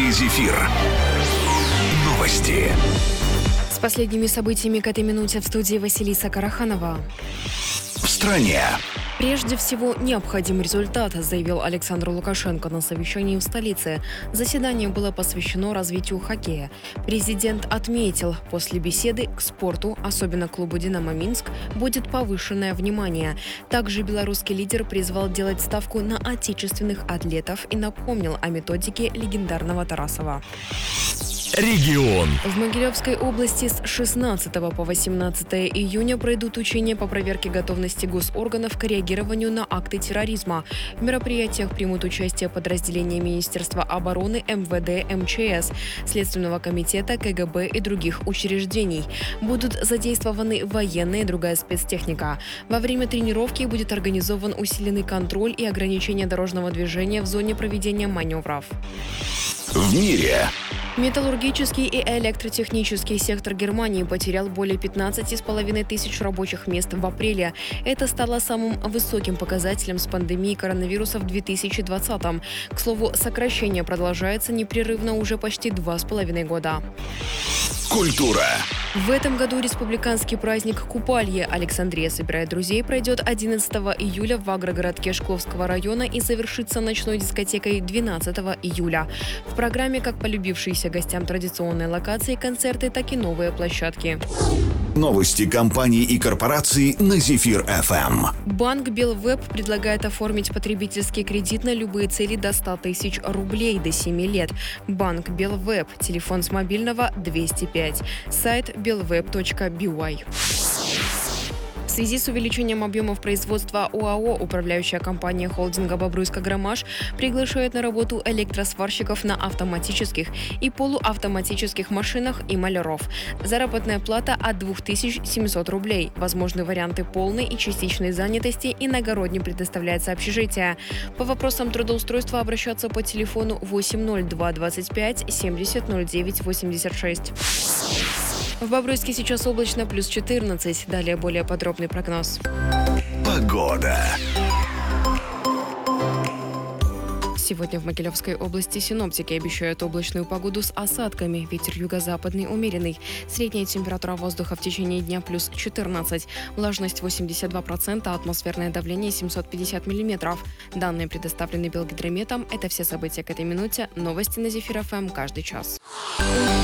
эфире «Зефир». Новости. С последними событиями к этой минуте в студии Василиса Караханова. В стране. Прежде всего, необходим результат, заявил Александр Лукашенко на совещании в столице. Заседание было посвящено развитию хоккея. Президент отметил, после беседы к спорту, особенно клубу «Динамо Минск», будет повышенное внимание. Также белорусский лидер призвал делать ставку на отечественных атлетов и напомнил о методике легендарного Тарасова. Регион. В Могилевской области с 16 по 18 июня пройдут учения по проверке готовности госорганов к реагированию на акты терроризма. В мероприятиях примут участие подразделения Министерства обороны, МВД, МЧС, Следственного комитета, КГБ и других учреждений. Будут задействованы военные и другая спецтехника. Во время тренировки будет организован усиленный контроль и ограничение дорожного движения в зоне проведения маневров. В мире. Металлургический и электротехнический сектор Германии потерял более 15,5 тысяч рабочих мест в апреле. Это стало самым высоким показателем с пандемией коронавируса в 2020-м. К слову, сокращение продолжается непрерывно уже почти 2,5 года. Культура. В этом году республиканский праздник Купалье «Александрия собирает друзей» пройдет 11 июля в агрогородке Шкловского района и завершится ночной дискотекой 12 июля. В программе как полюбившиеся гостям традиционные локации, концерты, так и новые площадки. Новости компаний и корпораций на «Зефир-ФМ». Банк Белвеб предлагает оформить потребительский кредит на любые цели до 100 тысяч рублей до 7 лет. Банк Белвеб. Телефон с мобильного 205. Сайт belweb.by. В связи с увеличением объемов производства ОАО управляющая компания холдинга «Бобруйско-Громаш» приглашает на работу электросварщиков на автоматических и полуавтоматических машинах и маляров. Заработная плата от 2700 рублей. Возможны варианты полной и частичной занятости, иногородним предоставляется общежитие. По вопросам трудоустройства обращаться по телефону 802 25 70 09 86. В Бобруйске сейчас облачно, плюс 14. Далее более подробный прогноз. Погода. Сегодня в Могилевской области синоптики обещают облачную погоду с осадками. Ветер юго-западный умеренный. Средняя температура воздуха в течение дня плюс 14. Влажность 82%, атмосферное давление 750 миллиметров. Данные предоставлены Белгидрометом. Это все события к этой минуте. Новости на «Зефир-ФМ» каждый час.